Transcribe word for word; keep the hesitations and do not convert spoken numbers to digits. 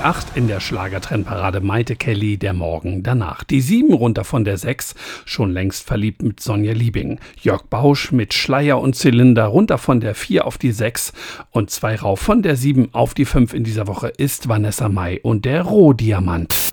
Die acht in der Schlagertrendparade Maite Kelly, der Morgen danach. Die sieben runter von der sechs, schon längst verliebt mit Sonja Liebing. Jörg Bausch mit Schleier und Zylinder runter von der vier auf die sechs und zwei rauf von der sieben auf die fünf in dieser Woche ist Vanessa Mai und der Rohdiamant.